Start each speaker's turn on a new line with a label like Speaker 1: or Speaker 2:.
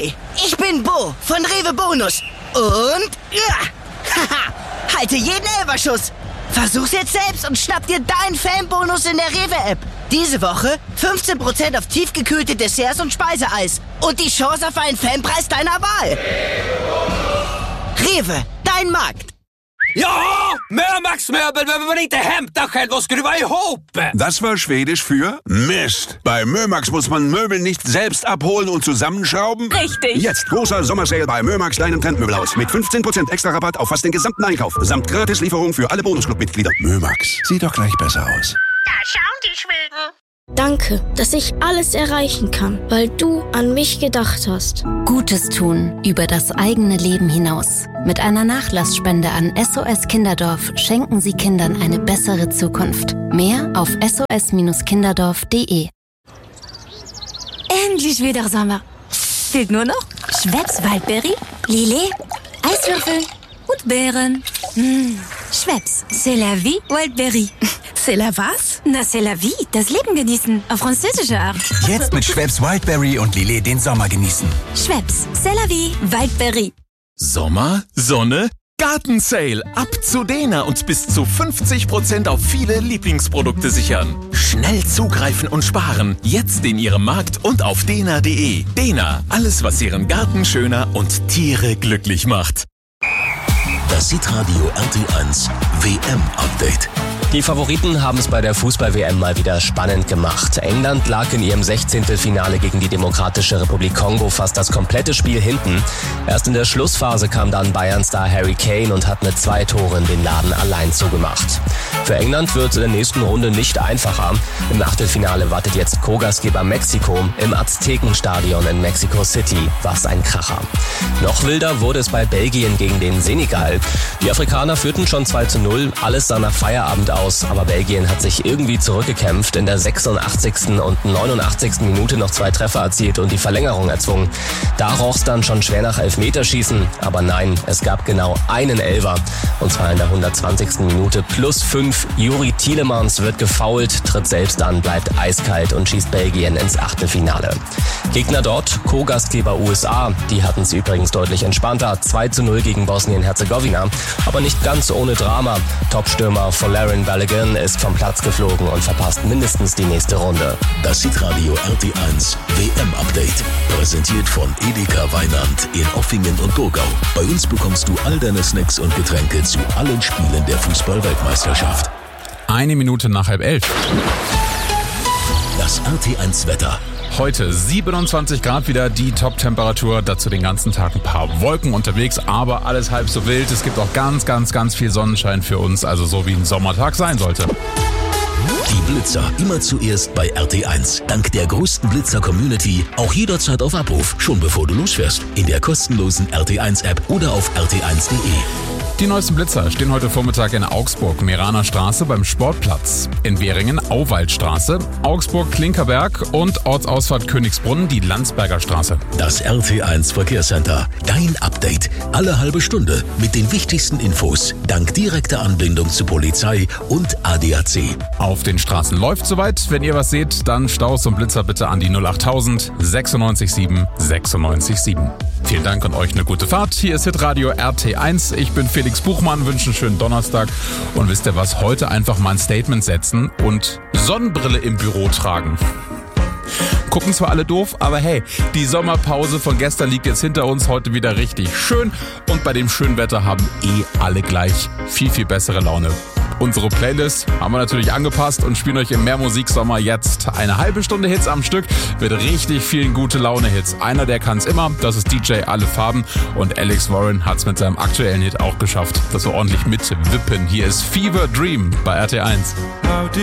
Speaker 1: Hi, ich bin Bo von Rewe Bonus. Und halte jeden Elferschuss. Versuch's jetzt selbst und schnapp dir deinen Fanbonus in der Rewe-App. Diese Woche 15% auf tiefgekühlte Desserts und Speiseeis. Und die Chance auf einen Fanpreis deiner Wahl. Rewe, dein Markt.
Speaker 2: Ja, Mömax-möbel behöver man inte hämta själv och skruva ihop.
Speaker 3: Das war Schwedisch für Mist. Bei Mömax muss man Möbel nicht selbst abholen und zusammenschrauben.
Speaker 4: Richtig.
Speaker 3: Jetzt großer Sommersale bei Mömax kleinem Trendmöbelhaus mit 15% extra Rabatt auf fast den gesamten Einkauf. Samt Gratislieferung für alle Bonusclub-Mitglieder. Mömax, sieht doch gleich besser aus.
Speaker 5: Da schauen die Schweden.
Speaker 6: Danke, dass ich alles erreichen kann, weil du an mich gedacht hast.
Speaker 7: Gutes tun über das eigene Leben hinaus. Mit einer Nachlassspende an SOS Kinderdorf schenken Sie Kindern eine bessere Zukunft. Mehr auf sos-kinderdorf.de.
Speaker 4: Endlich wieder Sommer. Fehlt nur noch Schweppes Waldbeere, Lillet, Eiswürfel und Beeren. Schweppes, c'est la vie, Waldbeere.
Speaker 8: C'est la was?
Speaker 4: Na, c'est la vie, das Leben genießen, auf französische Art.
Speaker 9: Jetzt mit Schweppes Wildberry und Lillet den Sommer genießen.
Speaker 4: Schweppes, c'est la vie, Waldbeere.
Speaker 10: Sommer, Sonne, Gartensale. Ab zu Dena und bis zu 50% auf viele Lieblingsprodukte sichern. Schnell zugreifen und sparen. Jetzt in Ihrem Markt und auf dena.de. Dena, alles was Ihren Garten schöner und Tiere glücklich macht.
Speaker 11: Das Hitradio RT1 WM-Update.
Speaker 12: Die Favoriten haben es bei der Fußball-WM mal wieder spannend gemacht. England lag in ihrem 16. Finale gegen die Demokratische Republik Kongo fast das komplette Spiel hinten. Erst in der Schlussphase kam dann Bayern-Star Harry Kane und hat mit 2 Toren den Laden allein zugemacht. Für England wird es in der nächsten Runde nicht einfacher. Im Achtelfinale wartet jetzt Co-Gastgeber Mexiko im Aztekenstadion in Mexico City. Was ein Kracher. Noch wilder wurde es bei Belgien gegen den Senegal. Die Afrikaner führten schon 2:0, alles sah nach Feierabend aus. Aber Belgien hat sich irgendwie zurückgekämpft, in der 86. und 89. Minute noch 2 Treffer erzielt und die Verlängerung erzwungen. Da roch's dann schon schwer nach Elfmeterschießen, aber nein, es gab genau einen Elfer, und zwar in der 120. Minute +5. Juri Tielemans wird gefoult, tritt selbst an, bleibt eiskalt und schießt Belgien ins Achtelfinale. Gegner dort, Co-Gastgeber USA, die hatten es übrigens deutlich entspannter, 2:0 gegen Bosnien-Herzegowina, aber nicht ganz ohne Drama. Topstürmer Folarin Balogun ist vom Platz geflogen und verpasst mindestens die nächste Runde.
Speaker 11: Das Hitradio RT1 WM-Update. Präsentiert von Edeka Weinand in Offingen und Thurgau. Bei uns bekommst du all deine Snacks und Getränke zu allen Spielen der Fußball-Weltmeisterschaft.
Speaker 13: 1 Minute nach 11:30.
Speaker 11: Das RT1 Wetter.
Speaker 13: Heute 27 Grad wieder die Top-Temperatur, dazu den ganzen Tag ein paar Wolken unterwegs, aber alles halb so wild. Es gibt auch ganz, ganz, ganz viel Sonnenschein für uns, also so wie ein Sommertag sein sollte.
Speaker 11: Die Blitzer immer zuerst bei RT1. Dank der größten Blitzer-Community auch jederzeit auf Abruf, schon bevor du losfährst. In der kostenlosen RT1-App oder auf rt1.de.
Speaker 13: Die neuesten Blitzer stehen heute Vormittag in Augsburg, Meraner Straße beim Sportplatz, in Währingen Auwaldstraße, Augsburg Klinkerberg und Ortsausfahrt Königsbrunn die Landsberger Straße.
Speaker 11: Das RT1 Verkehrscenter. Dein Update. Alle halbe Stunde mit den wichtigsten Infos. Dank direkter Anbindung zu Polizei und ADAC.
Speaker 13: Auf den Straßen läuft soweit. Wenn ihr was seht, dann Staus und Blitzer bitte an die 08000 967 967. Vielen Dank und euch eine gute Fahrt. Hier ist Hitradio RT1. Ich bin Felix Buchmann, wünsche einen schönen Donnerstag. Und wisst ihr was, heute einfach mal ein Statement setzen und Sonnenbrille im Büro tragen. Gucken zwar alle doof, aber hey, die Sommerpause von gestern liegt jetzt hinter uns, heute wieder richtig schön. Und bei dem schönen Wetter haben alle gleich viel, viel bessere Laune. Unsere Playlist haben wir natürlich angepasst und spielen euch im Mehrmusiksommer jetzt eine halbe Stunde Hits am Stück mit richtig vielen Gute-Laune-Hits. Einer, der kann's immer, das ist DJ Alle Farben, und Alex Warren hat's mit seinem aktuellen Hit auch geschafft, das so ordentlich mitwippen. Hier ist Fever Dream bei RT1.